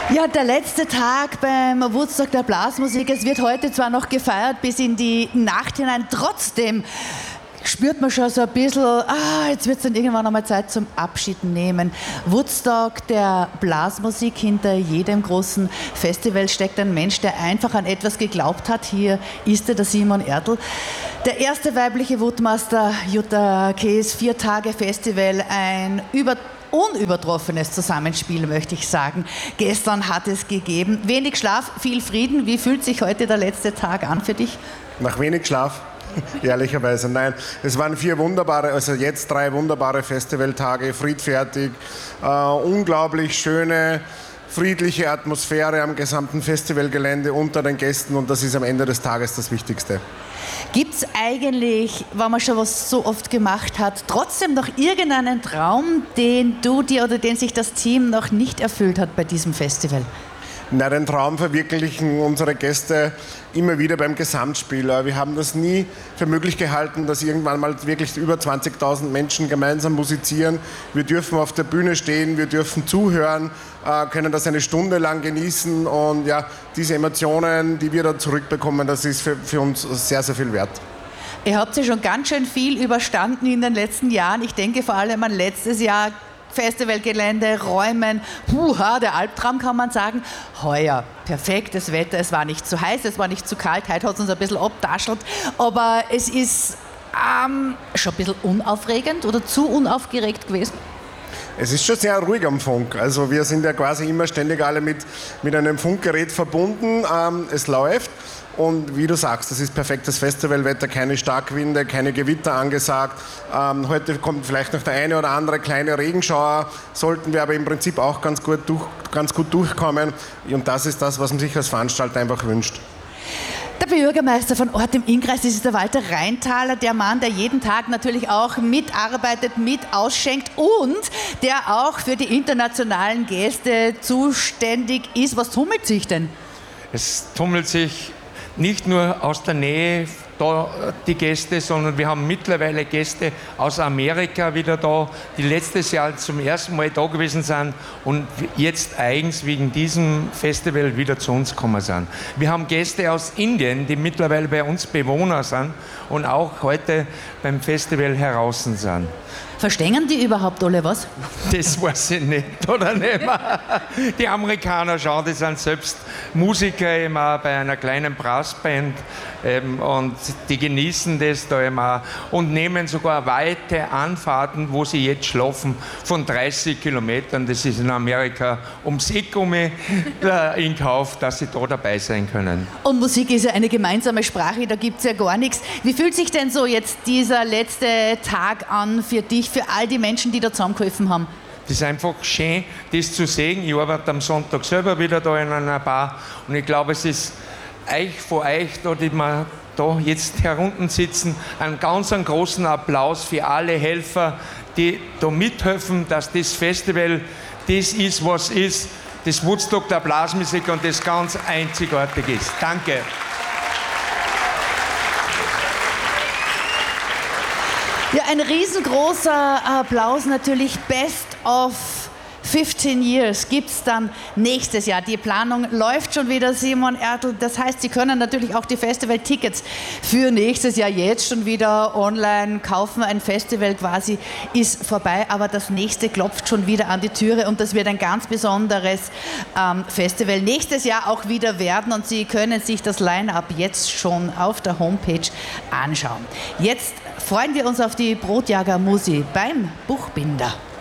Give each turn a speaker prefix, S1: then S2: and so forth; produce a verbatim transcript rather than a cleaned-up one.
S1: Ja, der letzte Tag beim Woodstock der Blasmusik. Es wird heute zwar noch gefeiert bis in die Nacht hinein, trotzdem spürt man schon so ein bisschen, ah, jetzt wird es dann irgendwann einmal Zeit zum Abschied nehmen. Woodstock der Blasmusik, hinter jedem großen Festival steckt ein Mensch, der einfach an etwas geglaubt hat. Hier ist er, der Simon Ertl. Der erste weibliche Woodmaster, Jutta Kees, vier Tage Festival, ein über unübertroffenes Zusammenspiel, möchte ich sagen. Gestern hat es gegeben. Wenig Schlaf, viel Frieden. Wie fühlt sich heute der letzte Tag an für dich?
S2: Nach wenig Schlaf? Ehrlicherweise nein. Es waren vier wunderbare, also jetzt drei wunderbare Festivaltage, friedfertig, äh, unglaublich schöne, friedliche Atmosphäre am gesamten Festivalgelände unter den Gästen und das ist am Ende des Tages das Wichtigste.
S1: Gibt es eigentlich, wenn man schon was so oft gemacht hat, trotzdem noch irgendeinen Traum, den du dir oder den sich das Team noch nicht erfüllt hat bei diesem Festival?
S2: Na, den Traum verwirklichen unsere Gäste immer wieder beim Gesamtspiel. Wir haben das nie für möglich gehalten, dass irgendwann mal wirklich über zwanzigtausend Menschen gemeinsam musizieren. Wir dürfen auf der Bühne stehen, wir dürfen zuhören, können das eine Stunde lang genießen und ja, diese Emotionen, die wir da zurückbekommen, das ist für, für uns sehr, sehr viel wert.
S1: Ihr habt ja schon ganz schön viel überstanden in den letzten Jahren. Ich denke vor allem an letztes Jahr. Festivalgelände, Räumen, huha, der Albtraum kann man sagen. Heuer, perfektes Wetter, es war nicht zu heiß, es war nicht zu kalt, heute hat es uns ein bisschen abtaschelt, aber es ist ähm, schon ein bisschen unaufregend oder zu unaufgeregt gewesen.
S2: Es ist schon sehr ruhig am Funk. Also wir sind ja quasi immer ständig alle mit, mit einem Funkgerät verbunden. Ähm, es läuft und wie du sagst, das ist perfektes Festivalwetter, keine Starkwinde, keine Gewitter angesagt. Ähm, heute kommt vielleicht noch der eine oder andere kleine Regenschauer, sollten wir aber im Prinzip auch ganz gut, durch, ganz gut durchkommen. Und das ist das, was man sich als Veranstalter einfach wünscht.
S1: Der Bürgermeister von Ort im Innkreis, das ist der Walter Rheintaler, der Mann, der jeden Tag natürlich auch mitarbeitet, mit ausschenkt und der auch für die internationalen Gäste zuständig ist. Was tummelt sich denn?
S3: Es tummelt sich nicht nur aus der Nähe da die Gäste, sondern wir haben mittlerweile Gäste aus Amerika wieder da, die letztes Jahr zum ersten Mal da gewesen sind und jetzt eigens wegen diesem Festival wieder zu uns gekommen sind. Wir haben Gäste aus Indien, die mittlerweile bei uns Bewohner sind und auch heute beim Festival heraus sind.
S1: Verstehen die überhaupt alle was?
S3: Das weiß ich nicht, oder nicht mehr. Die Amerikaner schauen, die sind selbst Musiker immer bei einer kleinen Brassband ähm, und die genießen das da immer und nehmen sogar weite Anfahrten, wo sie jetzt schlafen, von dreißig Kilometern, das ist in Amerika, ums Eck um äh, in Kauf, dass sie da dabei sein können.
S1: Und Musik ist ja eine gemeinsame Sprache, da gibt es ja gar nichts. Wie fühlt sich denn so jetzt dieser letzte Tag an für dich, für all die Menschen, die da zusammengeholfen haben?
S3: Das ist einfach schön, das zu sehen. Ich arbeite am Sonntag selber wieder da in einer Bar und ich glaube, es ist euch von euch, da, die wir da jetzt herunten sitzen, einen ganz einen großen Applaus für alle Helfer, die da mithelfen, dass das Festival das ist, was ist, das Woodstock der Blasmusik und das ganz einzigartig ist. Danke.
S1: Ja, ein riesengroßer Applaus natürlich. Best of fifteen Years gibt es dann nächstes Jahr. Die Planung läuft schon wieder, Simon Ertl. Das heißt, Sie können natürlich auch die Festival-Tickets für nächstes Jahr jetzt schon wieder online kaufen. Ein Festival quasi ist vorbei, aber das nächste klopft schon wieder an die Türe und das wird ein ganz besonderes ähm, Festival nächstes Jahr auch wieder werden und Sie können sich das Line-Up jetzt schon auf der Homepage anschauen. Jetzt freuen wir uns auf die Brotjager-Musi beim Buchbinder.